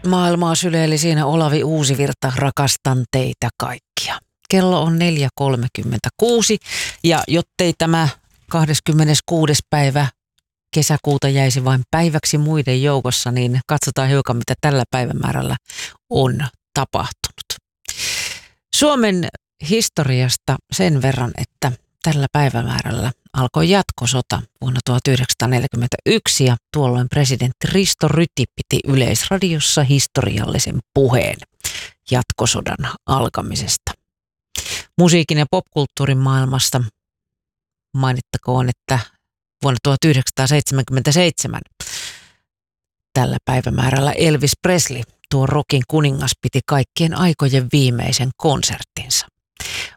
Maailmaa syleili siinä Olavi Uusivirta, rakastan teitä kaikkia. Kello on 4.36 ja jottei tämä 26. päivä kesäkuuta jäisi vain päiväksi muiden joukossa, niin katsotaan hiukan, mitä tällä päivämäärällä on tapahtunut. Suomen historiasta sen verran, että tällä päivämäärällä alkoi jatkosota vuonna 1941 ja tuolloin presidentti Risto Ryti piti Yleisradiossa historiallisen puheen jatkosodan alkamisesta. Musiikin ja popkulttuurin maailmasta mainittakoon, että vuonna 1977 tällä päivämäärällä Elvis Presley, tuo rockin kuningas, piti kaikkien aikojen viimeisen konserttinsa.